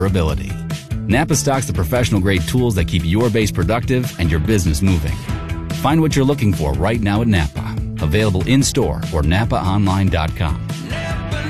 ability. Napa stocks the professional-grade tools that keep your base productive and your business moving. Find what you're looking for right now at Napa. Available in-store or NapaOnline.com.